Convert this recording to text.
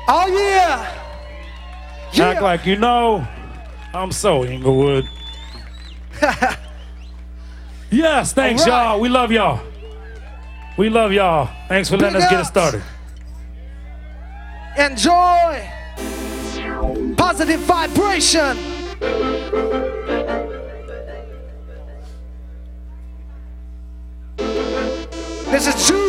Oh yeah. Act like you know. I'm so Inglewood. Yes, thanks, All right. y'all. We love y'all. We love y'all. Thanks for letting Big us get it ups. started. Enjoy. Positive vibration. This is Jude.